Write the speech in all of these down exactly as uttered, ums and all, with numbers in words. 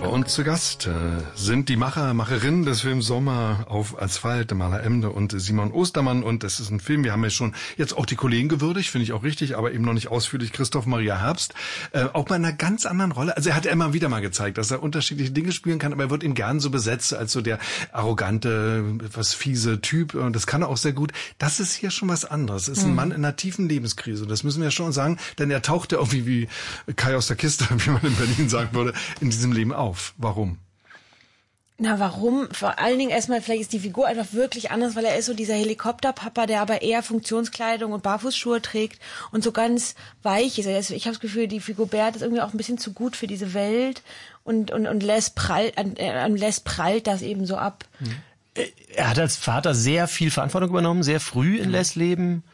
Bei uns zu Gast äh, sind die Macher, Macherinnen des Films Sommer auf Asphalt, Maler Emde und Simon Ostermann. Und das ist ein Film, wir haben ja schon jetzt auch die Kollegen gewürdigt, finde ich auch richtig, aber eben noch nicht ausführlich. Christoph Maria Herbst, äh, auch bei einer ganz anderen Rolle. Also er hat ja immer wieder mal gezeigt, dass er unterschiedliche Dinge spielen kann, aber er wird ihm gern so besetzt als so der arrogante, etwas fiese Typ. Und das kann er auch sehr gut. Das ist hier schon was anderes. Es ist ein mhm. Mann in einer tiefen Lebenskrise. Das müssen wir schon sagen, denn er taucht ja irgendwie wie Kai aus der Kiste, wie man in Berlin sagen würde, in diesem Leben auf. Warum? Na, warum? Vor allen Dingen erstmal, vielleicht ist die Figur einfach wirklich anders, weil er ist so dieser Helikopterpapa, der aber eher Funktionskleidung und Barfußschuhe trägt und so ganz weich ist. Also ich habe das Gefühl, die Figur Bert ist irgendwie auch ein bisschen zu gut für diese Welt und und und Les prallt an, an Les prallt das eben so ab. Er hat als Vater sehr viel Verantwortung übernommen, sehr früh in Les Leben.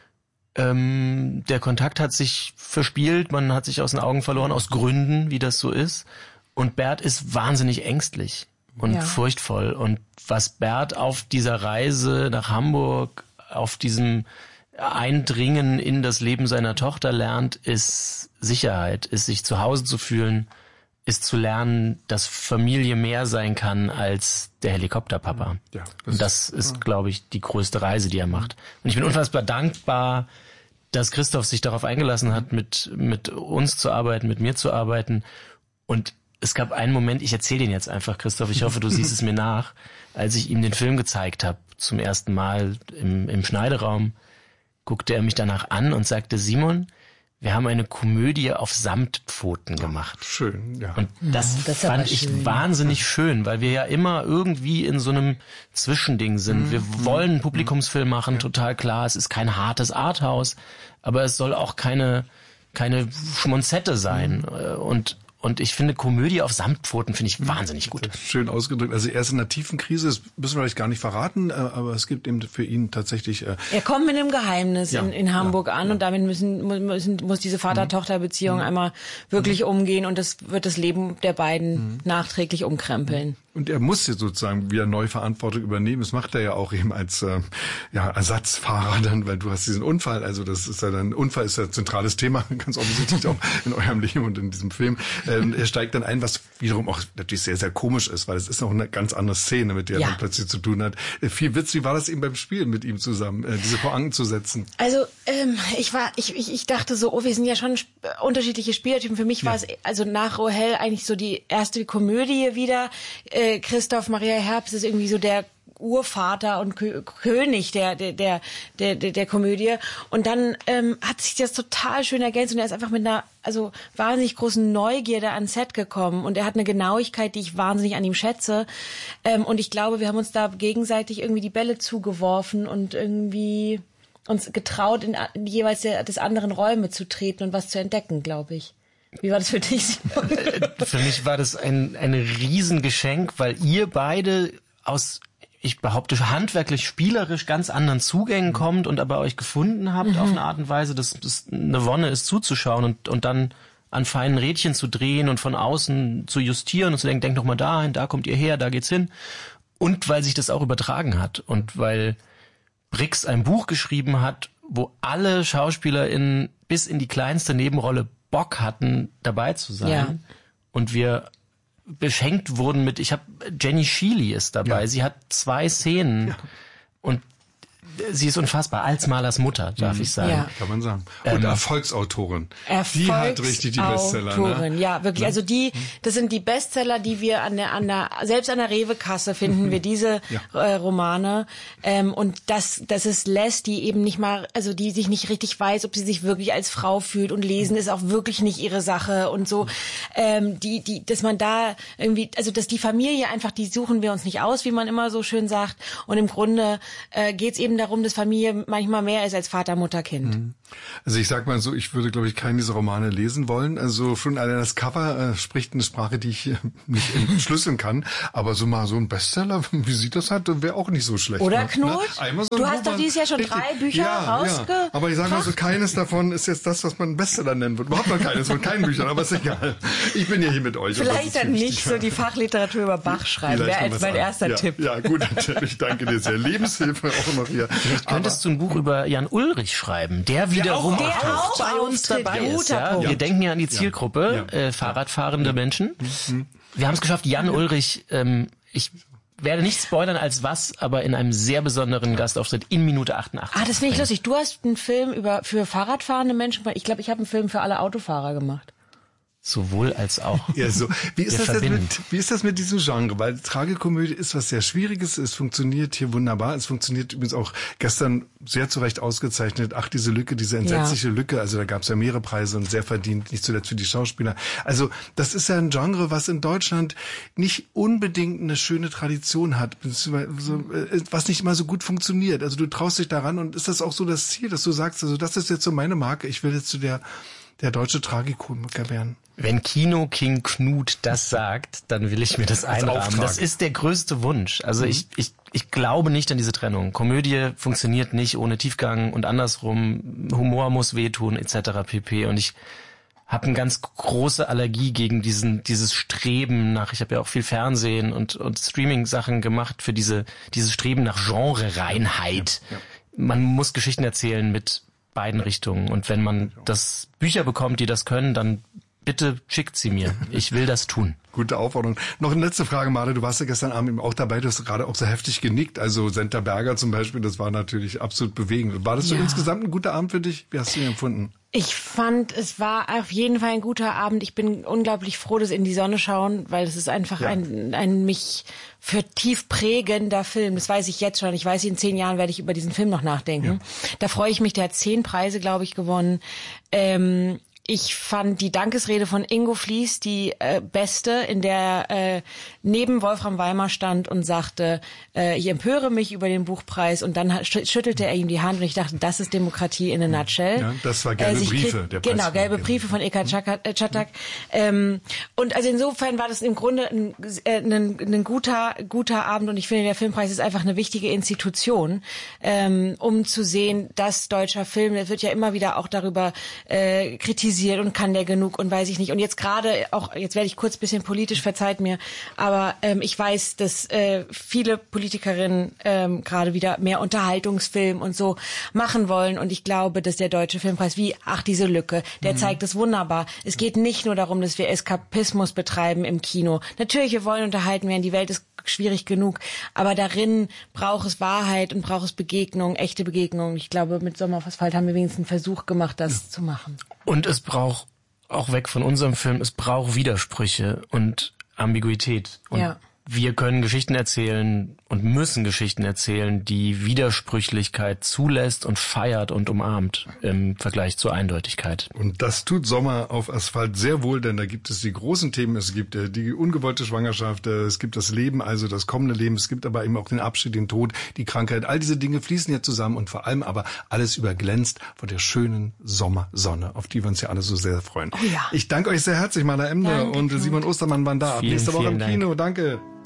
Ähm, der Kontakt hat sich verspielt, man hat sich aus den Augen verloren, aus Gründen, wie das so ist. Und Bert ist wahnsinnig ängstlich und ja. furchtvoll. Und was Bert auf dieser Reise nach Hamburg, auf diesem Eindringen in das Leben seiner Tochter lernt, ist Sicherheit, ist sich zu Hause zu fühlen, ist zu lernen, dass Familie mehr sein kann als der Helikopterpapa. Ja, das und das ist, ja. glaube ich, die größte Reise, die er macht. Und ich bin unfassbar dankbar, dass Christoph sich darauf eingelassen hat, mit mit uns zu arbeiten, mit mir zu arbeiten. Und es gab einen Moment, ich erzähle den jetzt einfach, Christoph, ich hoffe, du siehst es mir nach, als ich ihm den Film gezeigt habe, zum ersten Mal im, im Schneideraum, guckte er mich danach an und sagte, Simon, wir haben eine Komödie auf Samtpfoten gemacht. Schön, ja. Und das, ja, das fand ich schön. wahnsinnig schön, weil wir ja immer irgendwie in so einem Zwischending sind. Mhm. Wir wollen einen Publikumsfilm machen, ja. total klar. Es ist kein hartes Arthouse, aber es soll auch keine, keine Schmonzette sein. Mhm. Und Und ich finde, Komödie auf Samtpfoten finde ich wahnsinnig gut. Schön ausgedrückt. Also er ist in einer tiefen Krise, das müssen wir vielleicht gar nicht verraten, aber es gibt eben für ihn tatsächlich... Äh er kommt mit einem Geheimnis ja, in, in Hamburg ja, an ja. und damit müssen, müssen muss diese Vater-Tochter-Beziehung mhm. einmal wirklich mhm. umgehen und das wird das Leben der beiden mhm. nachträglich umkrempeln. Und er muss jetzt sozusagen wieder neue Verantwortung übernehmen. Das macht er ja auch eben als äh, ja, Ersatzfahrer dann, weil du hast diesen Unfall, also das ist ja dann, Unfall ist ja ein zentrales Thema, ganz offensichtlich auch in eurem Leben und in diesem Film. Ähm, er steigt dann ein, was wiederum auch natürlich sehr, sehr komisch ist, weil es ist noch eine ganz andere Szene, mit der er ja. dann plötzlich zu tun hat. Äh, viel Witz, wie war das eben beim Spielen mit ihm zusammen, äh, diese Pointen zu setzen? Also ähm, ich war, ich, ich, ich dachte so, oh, wir sind ja schon sp- unterschiedliche Spielertypen. Für mich war ja. es also nach Rohel eigentlich so die erste Komödie wieder. Äh, Christoph Maria Herbst ist irgendwie so der Urvater und Kö- König der, der, der, der, der Komödie. Und dann ähm, hat sich das total schön ergänzt und er ist einfach mit einer also wahnsinnig großen Neugierde ans Set gekommen und er hat eine Genauigkeit, die ich wahnsinnig an ihm schätze. Ähm, und ich glaube, wir haben uns da gegenseitig irgendwie die Bälle zugeworfen und irgendwie uns getraut, in, in jeweils der, des anderen Räume zu treten und was zu entdecken, glaube ich. Wie war das für dich? Für mich war das ein, ein Riesengeschenk, weil ihr beide aus, ich behaupte, handwerklich, spielerisch ganz anderen Zugängen kommt und aber euch gefunden habt mhm. auf eine Art und Weise, dass es eine Wonne ist zuzuschauen und, und dann an feinen Rädchen zu drehen und von außen zu justieren und zu denken, denkt doch mal dahin, da kommt ihr her, da geht's hin. Und weil sich das auch übertragen hat und weil Brix ein Buch geschrieben hat, wo alle SchauspielerInnen bis in die kleinste Nebenrolle Bock hatten, dabei zu sein. Ja. Und wir beschenkt wurden mit, ich habe, Jenny Shealy ist dabei, ja. sie hat zwei Szenen ja. und sie ist unfassbar, als Malers Mutter, darf mhm. ich sagen. Ja. Kann man sagen. Und ähm, Erfolgsautorin. Erfolgsautorin. Die hat richtig die Bestseller. Ne? Ja, wirklich. Also die, das sind die Bestseller, die wir an der, an der, selbst an der Rewe-Kasse finden wir diese ja. äh, Romane. Ähm, und das, das ist Les, die eben nicht mal, also die sich nicht richtig weiß, ob sie sich wirklich als Frau fühlt und lesen ist auch wirklich nicht ihre Sache und so. Ähm, die, die, dass man da irgendwie, also dass die Familie einfach, die suchen wir uns nicht aus, wie man immer so schön sagt. Und im Grunde äh, geht's eben darum, dass Familie manchmal mehr ist als Vater, Mutter, Kind. Also ich sag mal so, ich würde, glaube ich, keinen dieser Romane lesen wollen. Also schon allein das Cover äh, spricht eine Sprache, die ich äh, nicht entschlüsseln kann. Aber so mal so ein Bestseller, wie sie das hat, wäre auch nicht so schlecht. Oder ne? Knut? Einmal so du hast doch dieses Jahr schon richtig, drei Bücher ja, rausgebracht. Ja. Aber ich sage mal so, keines davon ist jetzt das, was man Bestseller nennen wird. Überhaupt noch keines von keinen Büchern, aber ist egal. Ich bin ja hier mit euch. Vielleicht dann nicht so die Fachliteratur über Bach schreiben, wäre als mein erster ja, Tipp. Ja, gut, ich danke dir sehr. Lebenshilfe, auch immer wir. Vielleicht könntest Aber, du ein Buch über Jan Ulrich schreiben, der wiederum der auch, auch bei uns dabei ist. Ja? Ja. Wir denken ja an die Zielgruppe, ja. äh, Fahrradfahrende ja. Menschen. Mhm. Wir haben es geschafft, Jan Ulrich, ähm, ich werde nicht spoilern als was, aber in einem sehr besonderen Gastauftritt in Minute achtundachtzig. Ah, das finde ich lustig. Du hast einen Film über für Fahrradfahrende Menschen gemacht. Ich glaube, ich habe einen Film für alle Autofahrer gemacht. Sowohl als auch. Ja, so. Wie ist das jetzt mit, wie ist das mit diesem Genre? Weil Tragikomödie ist was sehr Schwieriges. Es funktioniert hier wunderbar. Es funktioniert übrigens auch gestern sehr zu Recht ausgezeichnet. Ach, diese Lücke, diese entsetzliche ja. Lücke. Also da gab es ja mehrere Preise und sehr verdient, nicht zuletzt für die Schauspieler. Also das ist ja ein Genre, was in Deutschland nicht unbedingt eine schöne Tradition hat, was nicht immer so gut funktioniert. Also du traust dich daran und ist das auch so das Ziel, dass du sagst, also das ist jetzt so meine Marke. Ich will jetzt zu der der deutsche Tragikomiker werden. Wenn Kino King Knut das sagt, dann will ich mir das einrahmen. Das ist der größte Wunsch. Also mhm. ich, ich, ich glaube nicht an diese Trennung. Komödie funktioniert nicht ohne Tiefgang und andersrum. Humor muss wehtun et cetera pp. Und ich habe eine ganz große Allergie gegen diesen dieses Streben nach. Ich habe ja auch viel Fernsehen und und Streaming-Sachen gemacht für diese dieses Streben nach Genre-Reinheit. Ja, ja. Man muss Geschichten erzählen mit beiden Richtungen. Und wenn man das Bücher bekommt, die das können, dann bitte schickt sie mir. Ich will das tun. Gute Aufforderung. Noch eine letzte Frage, Mare. Du warst ja gestern Abend eben auch dabei. Du hast gerade auch so heftig genickt. Also Senta Berger zum Beispiel, das war natürlich absolut bewegend. War das so ja. insgesamt ein guter Abend für dich? Wie hast du ihn empfunden? Ich fand, es war auf jeden Fall ein guter Abend. Ich bin unglaublich froh, dass in die Sonne schauen, weil es ist einfach ja. ein, ein mich für tief prägender Film. Das weiß ich jetzt schon. Ich weiß, in zehn Jahren werde ich über diesen Film noch nachdenken. Ja. Da freue ich mich. Der hat zehn Preise, glaube ich, gewonnen. Ähm, Ich fand die Dankesrede von Ingo Fliess die äh, beste, in der äh, neben Wolfram Weimar stand und sagte, äh, ich empöre mich über den Buchpreis, und dann schüttelte er ihm die Hand und ich dachte, das ist Demokratie in a nutshell. Ja, das war gelbe äh, Briefe. Der Preis genau, gelbe Briefe von Eka Czatak. Ähm, und also insofern war das im Grunde ein, äh, ein, ein guter, guter Abend, und ich finde, der Filmpreis ist einfach eine wichtige Institution, ähm, um zu sehen, dass deutscher Film, das wird ja immer wieder auch darüber äh, kritisiert, und kann der genug und weiß ich nicht. Und jetzt gerade auch, jetzt werde ich kurz ein bisschen politisch, verzeiht mir, aber ähm, ich weiß, dass äh, viele Politikerinnen ähm, gerade wieder mehr Unterhaltungsfilm und so machen wollen, und ich glaube, dass der Deutsche Filmpreis, wie, ach, diese Lücke, der mhm. zeigt es wunderbar. Es geht nicht nur darum, dass wir Eskapismus betreiben im Kino. Natürlich, wir wollen unterhalten werden, die Welt ist schwierig genug, aber darin braucht es Wahrheit und braucht es Begegnung, echte Begegnung. Ich glaube, mit Sommer auf Asphalt haben wir wenigstens einen Versuch gemacht, das ja. zu machen. Und es braucht, auch weg von unserem Film, es braucht Widersprüche und Ambiguität. Und ja. wir können Geschichten erzählen und müssen Geschichten erzählen, die Widersprüchlichkeit zulässt und feiert und umarmt im Vergleich zur Eindeutigkeit. Und das tut Sommer auf Asphalt sehr wohl, denn da gibt es die großen Themen. Es gibt äh, die ungewollte Schwangerschaft, äh, es gibt das Leben, also das kommende Leben, es gibt aber eben auch den Abschied, den Tod, die Krankheit. All diese Dinge fließen hier zusammen, und vor allem aber alles überglänzt von der schönen Sommersonne, auf die wir uns ja alle so sehr freuen. Oh ja. Ich danke euch sehr herzlich, Maler Emde und Simon Ostermann waren da. Ab vielen, nächste Woche im Dank. Kino. Danke.